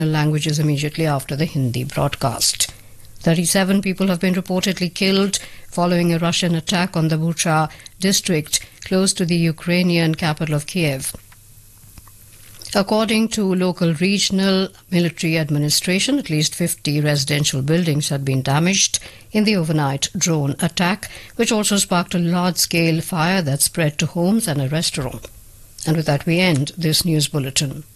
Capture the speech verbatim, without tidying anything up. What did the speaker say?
languages immediately after the Hindi broadcast. thirty-seven people have been reportedly killed following a Russian attack on the Bucha district close to the Ukrainian capital of Kiev. According to local regional military administration, at least fifty residential buildings had been damaged in the overnight drone attack, which also sparked a large-scale fire that spread to homes and a restaurant. And with that, we end this news bulletin.